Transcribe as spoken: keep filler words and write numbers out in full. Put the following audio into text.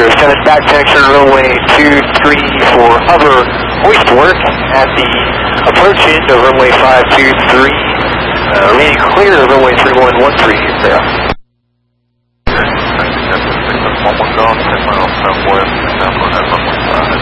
zero seven, back connection runway two three for hover hoist work at the approach end of runway five two three, uh, remaining clear of runway three one one three there. one one golf, ten miles southwest, and down on that runway.